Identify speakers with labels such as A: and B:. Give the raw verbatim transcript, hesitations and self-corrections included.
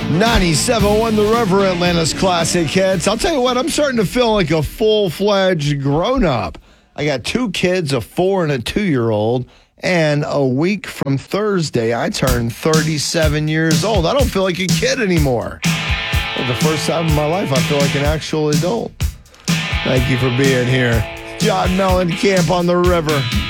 A: ninety-seven point one The River, Atlanta's classic hits. I'll tell you what, I'm starting to feel like a full-fledged grown-up. I got two kids, a four and a two-year-old, and a week from Thursday, I turn thirty-seven years old. I don't feel like a kid anymore. For the first time in my life, I feel like an actual adult. Thank you for being here. John Mellencamp on The River.